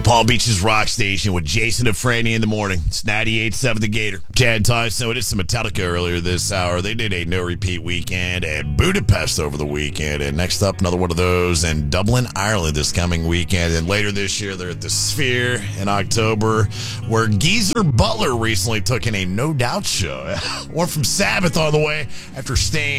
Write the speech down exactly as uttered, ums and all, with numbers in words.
The Palm Beaches Rock Station with Jason and Franny in the morning. It's ninety-eight point seven The Gator. Chad Times noticed some Metallica earlier this hour. They did a no-repeat weekend at Budapest over the weekend. And next up, another one of those in Dublin, Ireland this coming weekend. And later this year, they're at the Sphere in October, where Geezer Butler recently took in a No Doubt show. One from Sabbath on the way after staying